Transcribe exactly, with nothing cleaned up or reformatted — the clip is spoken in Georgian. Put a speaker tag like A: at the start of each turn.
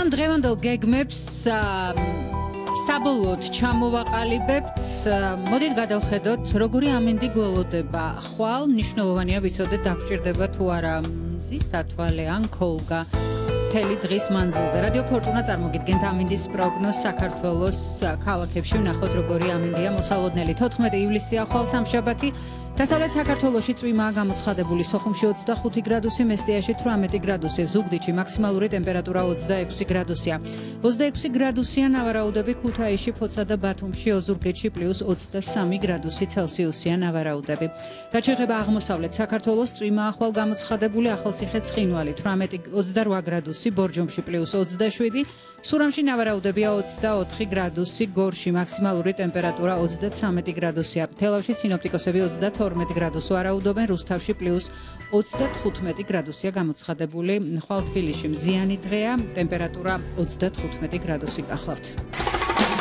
A: რომ დღევანდელ გეგმებს საბოლოოდ ჩამოვაყალიბებთ, მოდით გადავხედოთ, როგორი ამინდი გველოდება. ხვალ მნიშვნელოვანია ვიცოდეთ, დაგვჭირდება თუ არა მზის სათვალე ან ქოლგა მთელი დღის მანძილზე. რადიო ფორტუნა წარმოგიდგენთ ამინდის პროგნოზს საქართველოს ქალაქებში. ვნახოთ, როგორი ამინდია მოსალოდნელი. თოთხმეტი ივლისია ხვალ სამშაბათი. დასავლეთ საქართველოში წვიმაა გამოცხადებული, სოხუმში ოცდახუთი გრადუსი, მესტიაში თვრამეტი გრადუსი, ზუგდიდში მაქსიმალური ტემპერატურა ოცდაექვსი გრადუსია. ოცდაექვსი გრადუსია ნავარაუდები ქუთაისში, ფოცა და ბათუმში, ოზურგეთში პლუს ოცდასამი გრადუსი ცელსიუსია ნავარაუდები. რაც შეეხება აღმოსავლეთ საქართველოს, წვიმაა ხვალ გამოცხადებული, ახალციხე ცხინვალი თვრამეტი ოცდარვა გრადუსი, ბორჯომში პლუს ოცდაშვიდი, სურამში ნავარაუდებია ოცდაოთხი გრადუსი, გორში მაქსიმალური ტემპერატურა ოცდაცამეტი გრადუსია. თელავში სინოპტიკოსები ოცდათორმეტი გრადუსს ვარაუდობენ, რუსთავში პლუს ოცდათხუთმეტი გრადუსია გამოცხადებული. ხვალ თბილისში მზიანი დღეა, ტემპერატურა ოცდათხუთმეტი გრადუსი გახლავთ.